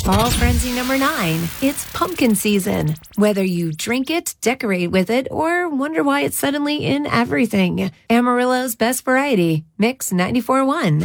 Fall Frenzy number 9. It's pumpkin season. Whether you drink it, decorate with it, or wonder why it's suddenly in everything. Amarillo's best variety. Mix 94.1.